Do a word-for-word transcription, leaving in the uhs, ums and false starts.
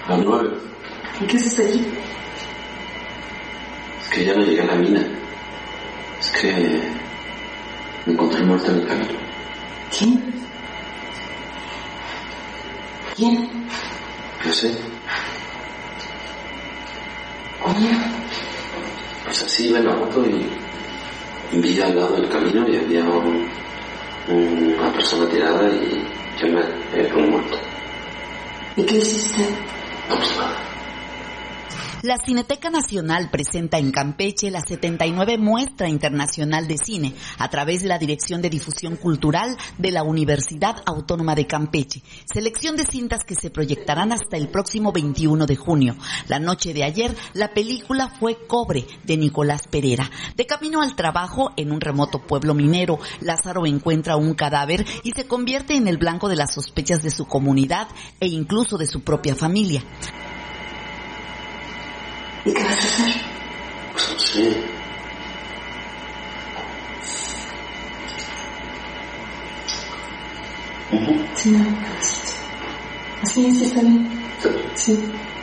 A las nueve. ¿Y qué haces allí? Es que ya no llegué a la mina. Es que me encontré muerto en el camino. ¿Quién? ¿Quién? No sé. ¿Cómo? Pues así iba en la moto y vi al lado del camino y había un, una persona tirada y yo me he un muerto. ¿Y qué hiciste? No, pues nada. La Cineteca Nacional presenta en Campeche la setenta y nueve Muestra Internacional de Cine a través de la Dirección de Difusión Cultural de la Universidad Autónoma de Campeche. Selección de cintas que se proyectarán hasta el próximo veintiuno de junio. La noche de ayer, la película fue Cobre, de Nicolás Pereira. De camino al trabajo, en un remoto pueblo minero, Lázaro encuentra un cadáver y se convierte en el blanco de las sospechas de su comunidad e incluso de su propia familia. ¿Y qué vas a hacer? Pues no sé. Uh-huh. Sí, no, así, así está bien. Sí.